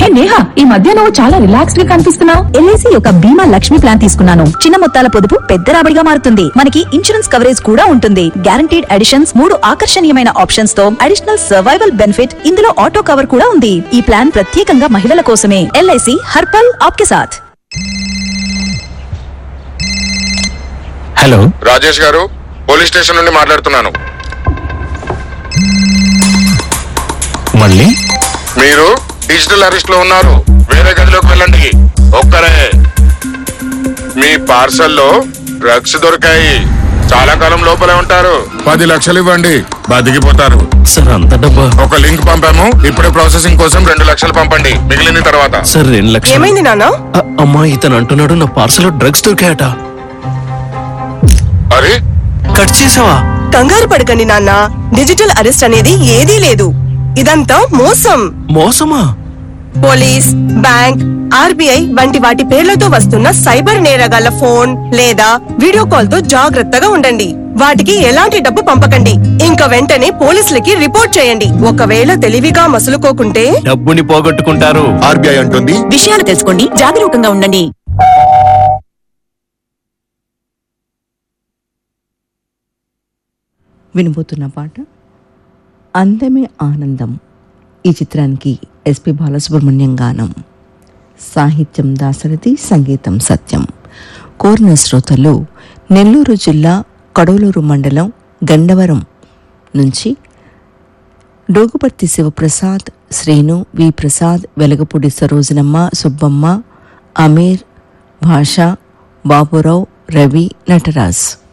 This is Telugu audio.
నేహా, ఈ మధ్య నువ్వు చాలా రిలాక్స్డ్ గా కనిపిస్తున్నావు. ఎల్ఐసి యొక్క బీమా లక్ష్మి ప్లాన్ తీసుకున్నాను. చిన్న మొత్తాల పొదుపు పెద్ద రాబడిగా మారుతుంది. మనకి ఇన్సూరెన్స్ కవరేజ్ కూడా ఉంటుంది. గ్యారంటీడ్ అడిషన్స్, 3 ఆకర్షణీయమైన ఆప్షన్స్ తో అడిషనల్ సర్వైవల్ బెనిఫిట్. ఇందులో ఆటో కవర్ కూడా ఉంది. ఈ ప్లాన్ ప్రత్యేకంగా మహిళల కోసమే. ఎల్ఐసి హర్పల్ ఆప్కే సాథ్. హలో రాజేష్ గారు, పోలీస్ స్టేషన్ నుండి మాట్లాడుతున్నాను. మళ్ళీ మీరు డిజిటల్ అరెస్ట్ లో ఉన్నారు. వేరే గదిలోకి వెళ్ళండి. ఒక్కరే. మీ పార్సల్లో డ్రగ్స్ దొరికాయి. చాలా కాలం లోపలే ఉంటారు. 10 లక్షలు ఇవ్వండి, బతికిపోతారు. సార్ అంత డబ్బా? ఒక లింక్ పంపాము, ఇప్పుడే ప్రాసెసింగ్ కోసం 2 లక్షలు పంపండి, మిగిలిన తర్వాత. సార్ 2 లక్షలు. ఏమైంది నాన్న? అమ్మా, ఇతను అంటున్నాడు నా పార్సల్ డ్రగ్స్ దొరికాయట. అరే, కట్ చేసావా? కంగారు పడకండి నాన్న, డిజిటల్ అరెస్ట్ అనేది ఏదీ లేదు. ఇదంతా మోసం. మోసమా? పోలీస్, బ్యాంక్, ఆర్బీఐ వంటి వాటి పేర్లతో వస్తున్న సైబర్ నేరగాళ్ల ఫోన్ లేదా వీడియో కాల్ తో జాగ్రత్తగా ఉండండి. వాటికి ఎలాంటి డబ్బు పంపకండి. ఇంకా వెంటనే పోలీసులకి రిపోర్ట్ చేయండి. ఒకవేళ తెలివిగా మసులుకోకుంటే డబ్బుని పోగొట్టుకుంటారు. ఆర్బీఐ అంటుంది. విషయాలు తెలుసుకోండి, జాగరూకంగా ఉండండి. వినబోతున్న పాట అందమే ఆనందం. ఈ చిత్రానికి ఎస్పి బాలసుబ్రహ్మణ్యం గానం, సాహిత్యం దాశరథి, సంగీతం సత్యం. కోరిన శ్రోతలు నెల్లూరు జిల్లా కడవలూరు మండలం గండవరం నుంచి డోగుపర్తి శివప్రసాద్, శ్రీను, వి ప్రసాద్, వెలగపూడి సరోజనమ్మ, సుబ్బమ్మ, అమీర్, భాష, బాబురావు, రవి, నటరాజ్.